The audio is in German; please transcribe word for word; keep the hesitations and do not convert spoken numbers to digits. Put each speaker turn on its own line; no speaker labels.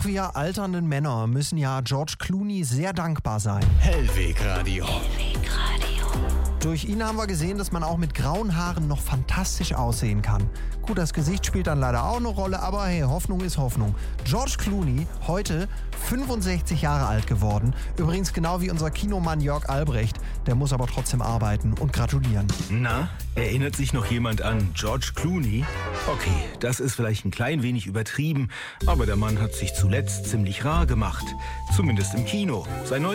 Auch wir alternden Männer müssen ja George Clooney sehr dankbar sein.
Hellwegradio.
Durch ihn haben wir gesehen, dass man auch mit grauen Haaren noch fantastisch aussehen kann. Gut, das Gesicht spielt dann leider auch eine Rolle, aber hey, Hoffnung ist Hoffnung. George Clooney, heute fünfundsechzig Jahre alt geworden. Übrigens genau wie unser Kinomann Jörg Albrecht. Der muss aber trotzdem arbeiten und gratulieren.
Na, erinnert sich noch jemand an George Clooney? Okay, das ist vielleicht ein klein wenig übertrieben, aber der Mann hat sich zuletzt ziemlich rar gemacht. Zumindest im Kino. Sein